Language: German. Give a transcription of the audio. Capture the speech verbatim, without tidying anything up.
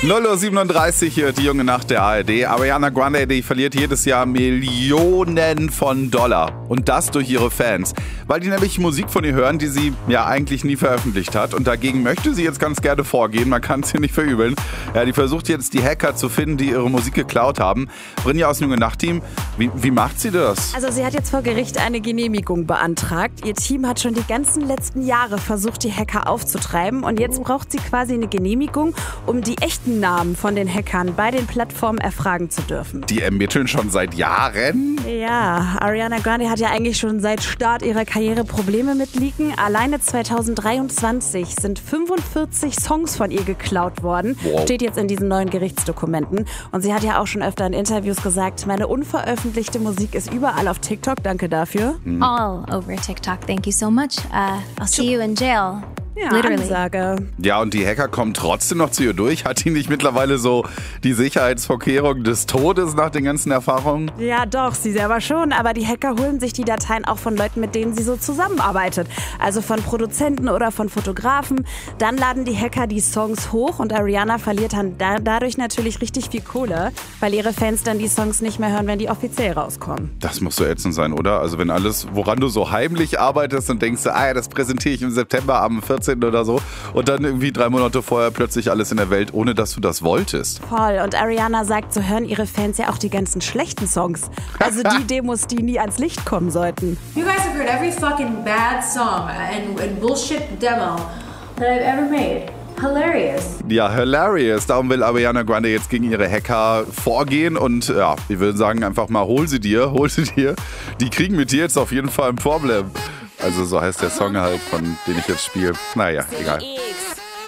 null Uhr siebenunddreißig hier, die junge Nacht der A R D. Ariana Grande, die verliert jedes Jahr Millionen von Dollar. Und das durch ihre Fans. Weil die nämlich Musik von ihr hören, die sie ja eigentlich nie veröffentlicht hat. Und dagegen möchte sie jetzt ganz gerne vorgehen. Man kann es ihr nicht verübeln. Ja, die versucht jetzt, die Hacker zu finden, die ihre Musik geklaut haben. Brinja aus dem junge Nacht-Team, wie, wie macht sie das? Also sie hat jetzt vor Gericht eine Genehmigung beantragt. Ihr Team hat schon die ganzen letzten Jahre versucht, die Hacker aufzutreiben. Und jetzt braucht sie quasi eine Genehmigung, um die echten Namen von den Hackern bei den Plattformen erfragen zu dürfen. Die ermitteln schon seit Jahren? Ja, Ariana Grande hat ja eigentlich schon seit Start ihrer Karriere Probleme mit Leaken. Alleine zweitausenddreiundzwanzig sind fünfundvierzig Songs von ihr geklaut worden. Wow. Steht jetzt in diesen neuen Gerichtsdokumenten. Und sie hat ja auch schon öfter in Interviews gesagt, meine unveröffentlichte Musik ist überall auf TikTok. Danke dafür. Mhm. All over TikTok. Thank you so much. Uh, I'll see you in jail. Ja, Literally. Ansage. Ja, und die Hacker kommen trotzdem noch zu ihr durch. Hat die nicht mittlerweile so die Sicherheitsvorkehrungen des Todes nach den ganzen Erfahrungen? Ja, doch, sie selber schon. Aber die Hacker holen sich die Dateien auch von Leuten, mit denen sie so zusammenarbeitet. Also von Produzenten oder von Fotografen. Dann laden die Hacker die Songs hoch und Ariana verliert dann da- dadurch natürlich richtig viel Kohle, weil ihre Fans dann die Songs nicht mehr hören, wenn die offiziell rauskommen. Das muss so ätzend sein, oder? Also wenn alles, woran du so heimlich arbeitest und denkst, ah ja, das präsentiere ich im September am vierzehnten oder so und dann irgendwie drei Monate vorher plötzlich alles in der Welt, ohne dass du das wolltest. Voll. Und Ariana sagt, so hören ihre Fans ja auch die ganzen schlechten Songs. Also die Demos, die nie ans Licht kommen sollten. You guys have heard every fucking bad song and, and bullshit demo that I've ever made. Hilarious. Ja, hilarious. Darum will Ariana Grande jetzt gegen ihre Hacker vorgehen und ja, ich würde sagen einfach mal, hol sie dir, hol sie dir. Die kriegen mit dir jetzt auf jeden Fall ein Problem. Also so heißt der Song halt, von dem ich jetzt spiele. Naja, egal.